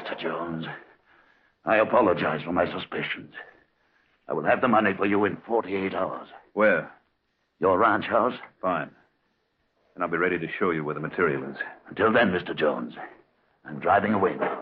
Mr. Jones. I apologize for my suspicions. I will have the money for you in 48 hours. Where? Your ranch house? Fine. And I'll be ready to show you where the material is. Until then, Mr. Jones, I'm driving away now.